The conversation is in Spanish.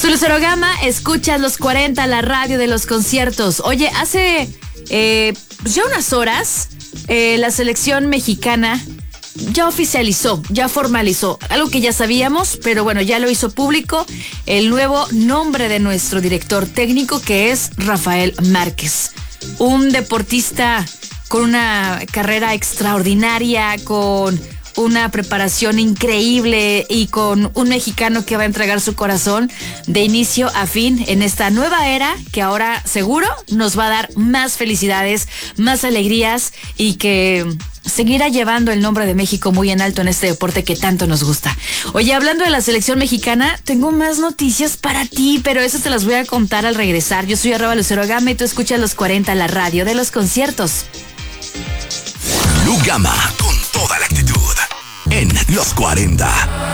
Soy Lucero Gama, escuchas los 40, la radio de los conciertos. Oye, hace ya unas horas la selección mexicana ya oficializó, ya formalizó, algo que ya sabíamos, pero bueno, ya lo hizo público, el nuevo nombre de nuestro director técnico, que es Rafael Márquez. Un deportista con una carrera extraordinaria, con una preparación increíble y con un mexicano que va a entregar su corazón de inicio a fin en esta nueva era que ahora seguro nos va a dar más felicidades, más alegrías y que seguirá llevando el nombre de México muy en alto en este deporte que tanto nos gusta. Oye, hablando de la selección mexicana, tengo más noticias para ti, pero eso te las voy a contar al regresar. Yo soy @Lucero Gama y tú escuchas los 40, la radio de los conciertos. Lu Gama, con toda la actitud, en los 40.